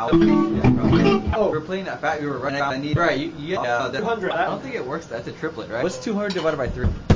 Oh, we're playing that fact. We were running. I need right. You the 200. I don't think it works. That's a triplet, right? What's 200 divided by 3?